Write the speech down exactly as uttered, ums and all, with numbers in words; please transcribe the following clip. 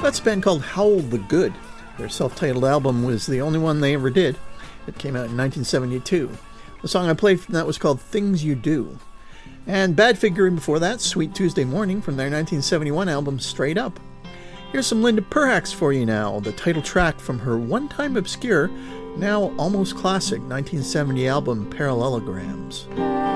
That's a band called Howl the Good. Their self-titled album was the only one they ever did. It came out in nineteen seventy-two. The song I played from that was called Things You Do. And Badfinger before that, Sweet Tuesday Morning from their nineteen seventy-one album Straight Up. Here's some Linda Perhacs for you now, the title track from her one-time obscure, now almost classic nineteen seventy album Parallelograms.